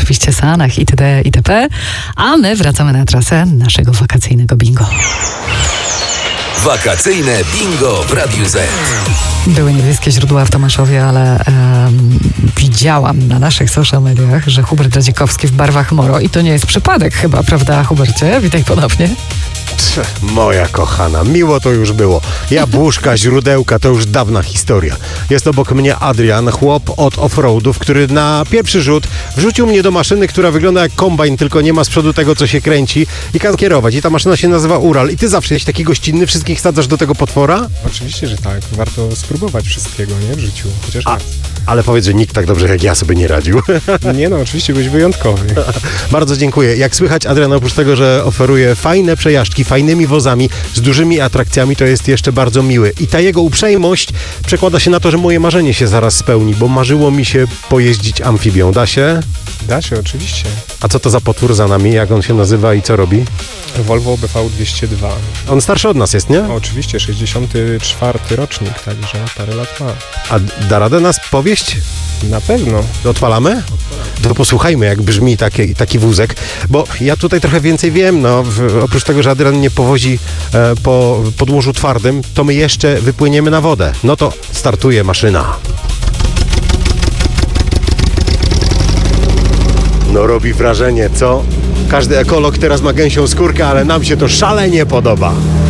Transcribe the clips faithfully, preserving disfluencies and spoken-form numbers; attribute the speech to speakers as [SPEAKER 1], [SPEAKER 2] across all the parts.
[SPEAKER 1] oczywiście Sanach itd. itp. A my wracamy na trasę naszego wakacyjnego bingo.
[SPEAKER 2] Wakacyjne bingo w Radiu Z.
[SPEAKER 1] Były niebieskie źródła w Tomaszowie, ale um, widziałam na naszych social mediach, że Hubert Radzikowski w barwach Moro i to nie jest przypadek chyba, prawda, Hubercie? Witaj ponownie.
[SPEAKER 3] Moja kochana, miło to już było. Jabłuszka, źródełka to już dawna historia. Jest obok mnie Adrian, chłop od offroadów, który na pierwszy rzut wrzucił mnie do maszyny, która wygląda jak kombajn, tylko nie ma z przodu tego, co się kręci i kan kierować. I ta maszyna się nazywa Ural. I ty zawsze jesteś taki gościnny, wszystkich sadzasz do tego potwora?
[SPEAKER 4] Oczywiście, że tak. Warto spróbować wszystkiego, nie? W życiu. Chociaż
[SPEAKER 3] A,
[SPEAKER 4] raz.
[SPEAKER 3] ale powiedz, że nikt tak dobrze jak ja sobie nie radził.
[SPEAKER 4] Nie no, oczywiście byłeś wyjątkowy.
[SPEAKER 3] Bardzo dziękuję. Jak słychać, Adrian oprócz tego, że oferuje fajne przejażdżki, fajnymi wozami, z dużymi atrakcjami, to jest jeszcze bardzo miły. I ta jego uprzejmość przekłada się na to, że moje marzenie się zaraz spełni, bo marzyło mi się pojeździć amfibią. Da się?
[SPEAKER 4] Da się, oczywiście.
[SPEAKER 3] A co to za potwór za nami? Jak on się nazywa i co robi?
[SPEAKER 4] Volvo B V dwieście dwa.
[SPEAKER 3] On starszy od nas jest, nie?
[SPEAKER 4] Oczywiście, sześćdziesiąty czwarty rocznik, także parę lat ma.
[SPEAKER 3] A da radę nas powieść?
[SPEAKER 4] Na pewno.
[SPEAKER 3] Odpalamy? To posłuchajmy, jak brzmi taki, taki wózek, bo ja tutaj trochę więcej wiem, no, w, oprócz tego, że Adrian mnie powozi e, po podłożu twardym, to my jeszcze wypłyniemy na wodę. No to startuje maszyna. No robi wrażenie, co? Każdy ekolog teraz ma gęsią skórkę, ale nam się to szalenie podoba.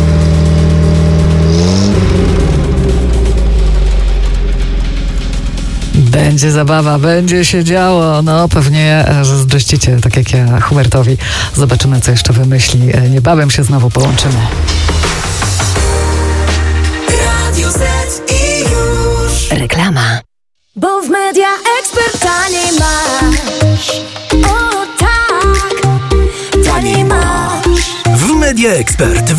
[SPEAKER 1] Będzie zabawa, będzie się działo. No pewnie zazdrościcie, tak jak ja, Hubertowi. Zobaczymy, co jeszcze wymyśli. Niebawem się znowu połączymy.
[SPEAKER 2] Radio Z i już.
[SPEAKER 5] Reklama.
[SPEAKER 6] Bo w Media Expert taniej masz. O tak, taniej masz.
[SPEAKER 2] W Media Expert